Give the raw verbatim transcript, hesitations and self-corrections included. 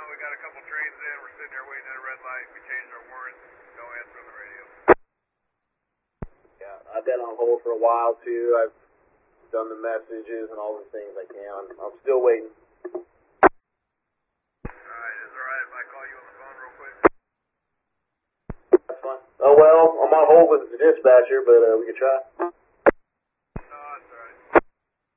we got a couple trains in. We're sitting there waiting at a red light. We changed our warrants. No answer on the radio. Yeah, I've been on hold for a while too. I've done the messages and all the things I can. I'm still waiting. Alright, is it alright if I call you on the phone real quick? That's fine. Oh well, I'm on hold with the dispatcher, but uh, we can try.